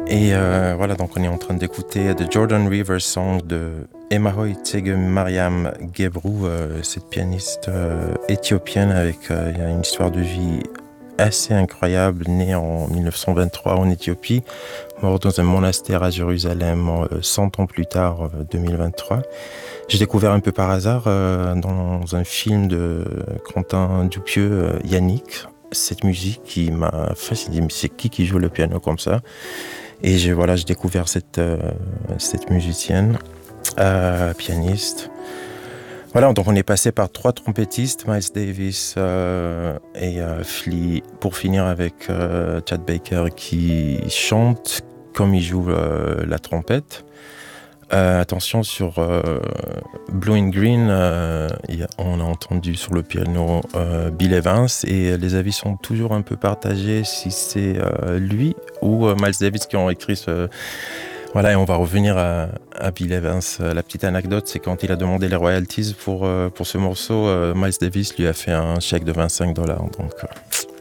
Et voilà, donc on est en train d'écouter The Jordan River Song de Emahoy Tsege Mariam Gebru, cette pianiste éthiopienne avec il y a une histoire de vie assez incroyable, née en 1923 en Éthiopie, morte dans un monastère à Jérusalem 100 ans plus tard, 2023. J'ai découvert un peu par hasard dans un film de Quentin Dupieux, Yannick, cette musique qui m'a fasciné. Mais c'est qui joue le piano comme ça? Et j'ai découvert cette musicienne, pianiste. Voilà, donc on est passé par 3 trompettistes, Miles Davis et Flea, pour finir avec Chad Baker qui chante comme il joue la trompette. Attention sur Blue and Green, on a entendu sur le piano Bill Evans et les avis sont toujours un peu partagés si c'est lui ou Miles Davis qui ont écrit ce... Voilà, et on va revenir à Bill Evans. La petite anecdote, c'est quand il a demandé les royalties pour ce morceau, Miles Davis lui a fait un chèque de $25. Donc